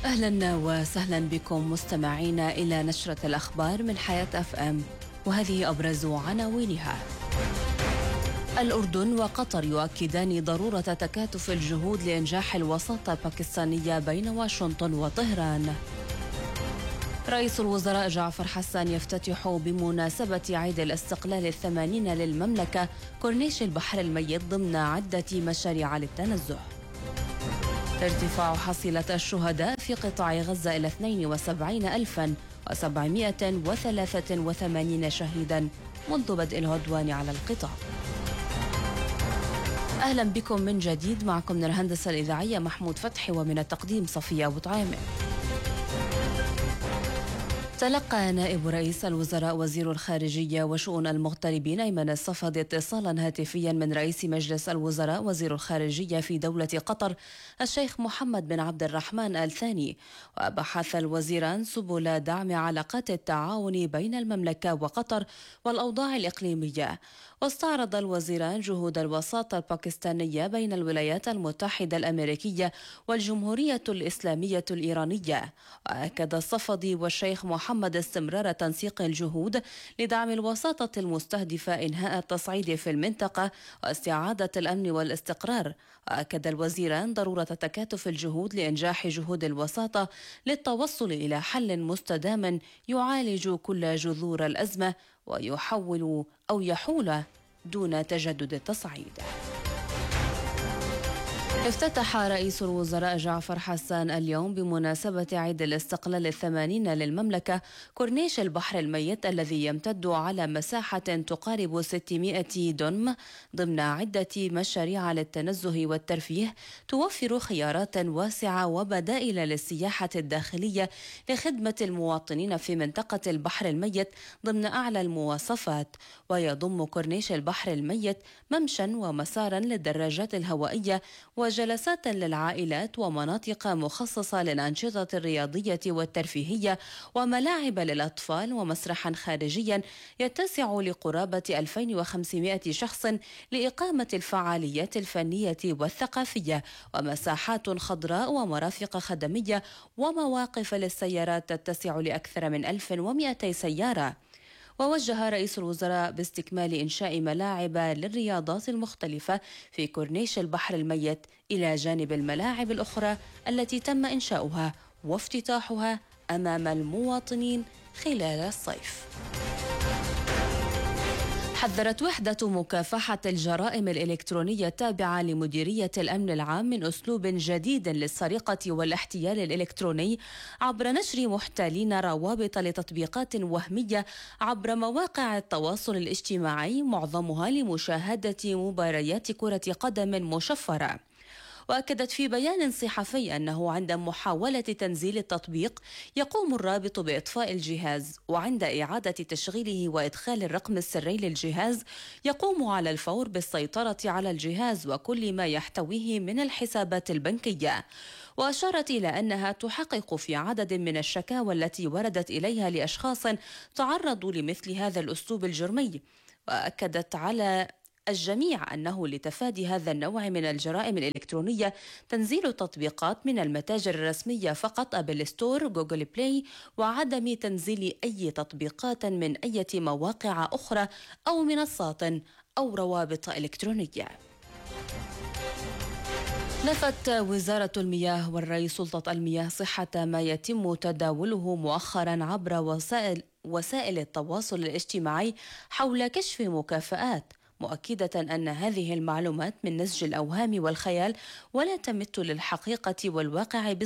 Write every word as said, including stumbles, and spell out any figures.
أهلا وسهلا بكم مستمعينا إلى نشرة الأخبار من حياة أف أم، وهذه أبرز عناوينها. الأردن وقطر يؤكدان ضرورة تكاتف الجهود لإنجاح الوساطة الباكستانية بين واشنطن وطهران. رئيس الوزراء جعفر حسان يفتتح بمناسبة عيد الاستقلال الثمانين للمملكة كورنيش البحر الميت ضمن عدة مشاريع للتنزه. ارتفاع حصيلة الشهداء في قطاع غزة إلى اثنين وسبعين ألفا وسبعمائة وثلاثة وثمانين شهيدا منذ بدء العدوان على القطاع. أهلا بكم من جديد، معكم من الهندسة الإذاعية محمود فتحي، ومن التقديم صفية بطعيمة. تلقى نائب رئيس الوزراء وزير الخارجية وشؤون المغتربين أيمن الصفدي اتصالا هاتفيا من رئيس مجلس الوزراء وزير الخارجية في دولة قطر الشيخ محمد بن عبد الرحمن آل ثاني، وبحث الوزيران سبل دعم علاقات التعاون بين المملكة وقطر والأوضاع الإقليمية. واستعرض الوزيران جهود الوساطة الباكستانية بين الولايات المتحدة الأمريكية والجمهورية الإسلامية الإيرانية. وأكد الصفدي والشيخ محمد استمرار تنسيق الجهود لدعم الوساطة المستهدفة إنهاء التصعيد في المنطقة واستعادة الأمن والاستقرار. وأكد الوزيران ضرورة تكاتف الجهود لإنجاح جهود الوساطة للتوصل إلى حل مستدام يعالج كل جذور الأزمة ويحول أو يحول دون تجدد التصعيد. افتتح رئيس الوزراء جعفر حسان اليوم بمناسبة عيد الاستقلال الثمانين للمملكة كورنيش البحر الميت الذي يمتد على مساحة تقارب ستمائة دنم ضمن عدة مشاريع للتنزه والترفيه توفر خيارات واسعة وبدائل للسياحة الداخلية لخدمة المواطنين في منطقة البحر الميت ضمن أعلى المواصفات. ويضم كورنيش البحر الميت ممشى ومسارا للدراجات الهوائية وجلسات للعائلات ومناطق مخصصة للأنشطة الرياضية والترفيهية وملاعب للأطفال ومسرحا خارجيا يتسع لقرابة ألفين وخمسمائة شخص لإقامة الفعاليات الفنية والثقافية ومساحات خضراء ومرافق خدمية ومواقف للسيارات تتسع لأكثر من ألف ومئتي سيارة. ووجه رئيس الوزراء باستكمال إنشاء ملاعب للرياضات المختلفة في كورنيش البحر الميت إلى جانب الملاعب الأخرى التي تم إنشاؤها وافتتاحها أمام المواطنين خلال الصيف. حذرت وحدة مكافحة الجرائم الإلكترونية التابعة لمديرية الأمن العام من أسلوب جديد للسرقة والاحتيال الإلكتروني عبر نشر محتالين روابط لتطبيقات وهمية عبر مواقع التواصل الاجتماعي، معظمها لمشاهدة مباريات كرة قدم مشفرة. وأكدت في بيان صحفي أنه عند محاولة تنزيل التطبيق يقوم الرابط بإطفاء الجهاز، وعند إعادة تشغيله وإدخال الرقم السري للجهاز يقوم على الفور بالسيطرة على الجهاز وكل ما يحتويه من الحسابات البنكية. وأشارت إلى أنها تحقق في عدد من الشكاوى التي وردت إليها لأشخاص تعرضوا لمثل هذا الأسلوب الجرمي. وأكدت على الجميع أنه لتفادي هذا النوع من الجرائم الإلكترونية تنزيل التطبيقات من المتاجر الرسمية فقط، أبل ستور، جوجل بلاي، وعدم تنزيل أي تطبيقات من أي مواقع أخرى أو منصات أو روابط إلكترونية. نفت وزارة المياه والري سلطة المياه صحة ما يتم تداوله مؤخرا عبر وسائل, وسائل التواصل الاجتماعي حول كشف مكافآت، مؤكدة أن هذه المعلومات من نسج الأوهام والخيال ولا تمت للحقيقة والواقع